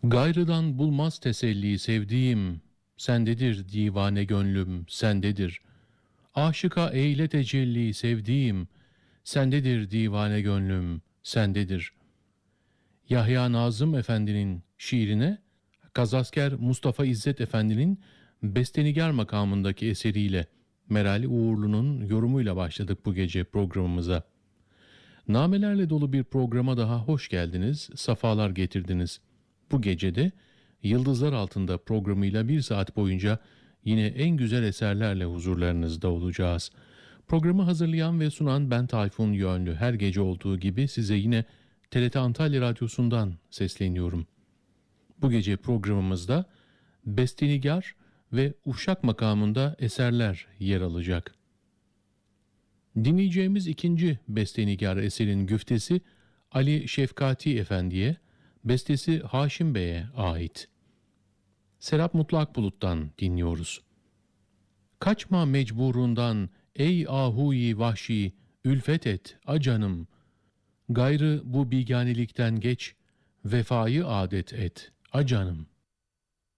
Gayrıdan bulmaz teselli sevdiğim, sendedir divane gönlüm, sendedir. Aşıka eyle tecelli sevdiğim, sendedir divane gönlüm, sendedir. Yahya Nazım Efendi'nin şiirine, Gazasker Mustafa İzzet Efendi'nin bestenigar makamındaki eseriyle, Merali Uğurlu'nun yorumuyla başladık bu gece programımıza. Namelerle dolu bir programa daha hoş geldiniz, safalar getirdiniz. Bu gecede Yıldızlar Altında programıyla bir saat boyunca yine en güzel eserlerle huzurlarınızda olacağız. Programı hazırlayan ve sunan ben Tayfun Yönlü. Her gece olduğu gibi size yine TRT Antalya Radyosu'ndan sesleniyorum. Bu gece programımızda bestenigar ve uşak makamında eserler yer alacak. Dinleyeceğimiz ikinci bestenigar eserin güftesi Ali Şefkati Efendi'ye, bestesi Haşim Bey'e ait. Serap Mutlak Bulut'tan dinliyoruz. Kaçma mecburundan ey ahuyi vahşi, ülfet et acanım. Gayrı bu biganelikten geç, vefayı adet et acanım.